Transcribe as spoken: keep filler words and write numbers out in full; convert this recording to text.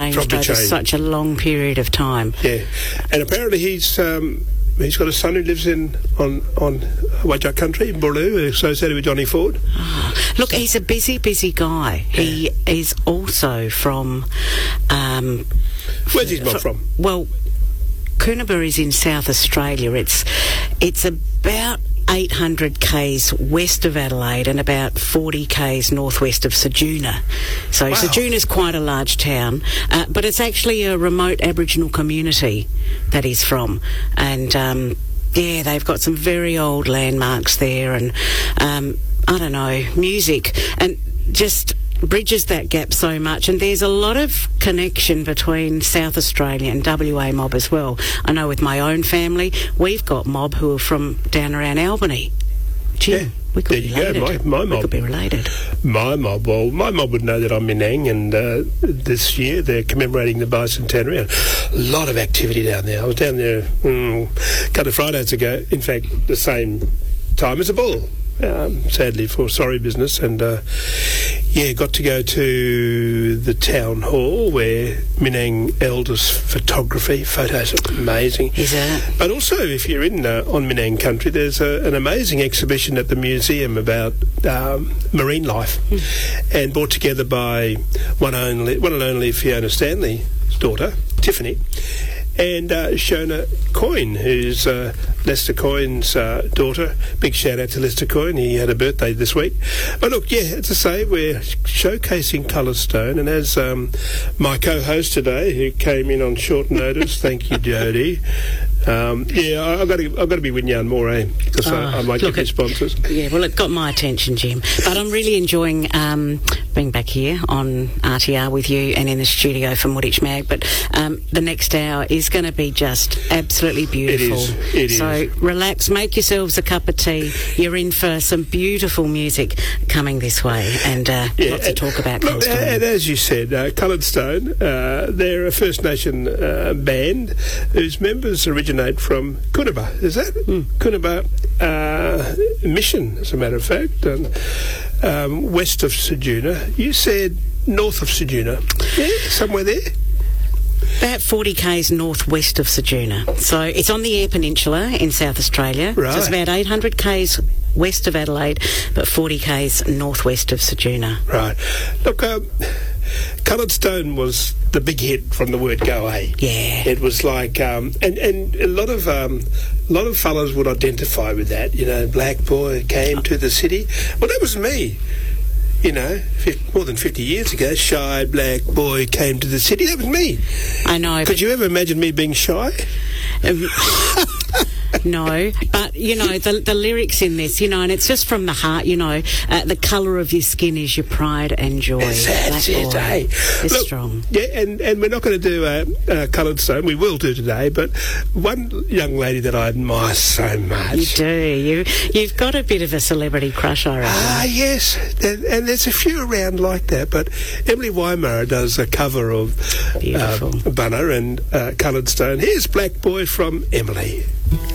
changed Probably over changed. such a long period of time. Yeah, and apparently he's um, he's got a son who lives in on on Wajak country, Boorloo, associated with Johnny Ford. Oh, look, he's a busy, busy guy. Yeah. He is also from. Um, Where's his mum from? Well, Coonabarra is in South Australia. It's it's about eight hundred kays west of Adelaide and about forty kays northwest of Ceduna. So wow. Ceduna's quite a large town, uh, but it's actually a remote Aboriginal community that he's from. And, um, yeah, they've got some very old landmarks there and, um, I don't know, music. And just bridges that gap so much, and there's a lot of connection between South Australia and W A mob as well. I know with my own family, we've got mob who are from down around Albany. Gee, yeah, we could there be you related. go. My, my we mob could be related. My mob, well, my mob would know that I'm Minang, and uh, this year they're commemorating the bicentenary. A lot of activity down there. I was down there mm, a couple of Fridays ago. In fact, the same time as a bull. Um, sadly for sorry business, and uh, yeah, got to go to the town hall where Minang Elders photography photos are amazing. Is it? But also, if you're in uh, on Minang country, there's a, an amazing exhibition at the museum about um, marine life, mm. and brought together by one only one and only Fiona Stanley's daughter, Tiffany. And uh, Shona Coyne, who's uh, Lester Coyne's uh, daughter. Big shout out to Lester Coyne. He had a birthday this week. But look, yeah, as I say, we're showcasing Coloured Stone. And as um, my co-host today, who came in on short notice, thank you, Jodie. Um, yeah, I, I've got to I've got to be with Yarn more, eh? Because oh, I, I might get sponsors. Yeah, well, it got my attention, Jim. But I'm really enjoying um, being back here on R T R with you and in the studio for Mooditch Mag. But um, the next hour is going to be just absolutely beautiful. It is. It so is. relax, make yourselves a cup of tea. You're in for some beautiful music coming this way, and uh, yeah, lots to talk about. Look, and as you said, uh, Coloured Stone, uh, they're a First Nation uh, band whose members originate from Coonabarra. Is that mm. Coonabarra uh, Mission, as a matter of fact, and um, west of Ceduna. You said north of Ceduna. Yeah, somewhere there. About forty kays northwest of Ceduna. So it's on the Eyre Peninsula in South Australia. Right. So it's about eight hundred kays west of Adelaide, but forty kays northwest of Ceduna. Right. Look, um, Coloured Stone was the big hit from the word go, eh? Yeah. It was like, um, and, and a lot of um, a lot of fellas would identify with that. You know, black boy came to the city. Well, that was me. You know, fifty, more than fifty years ago, shy black boy came to the city. That was me. I know. Could you ever imagine me being shy? Um, no, but, you know, the the lyrics in this, you know, and it's just from the heart, you know, uh, the colour of your skin is your pride and joy. That's, that's it, eh? It's Look, strong. Yeah, and, and we're not going to do uh, uh, Coloured Stone. We will do today, but one young lady that I admire so much. You do. You, you've got a bit of a celebrity crush, I reckon. Ah, yes. And, and there's a few around like that, but Emily Weimar does a cover of uh, Bunner and uh, Coloured Stone. Here's Black Boy from Emily.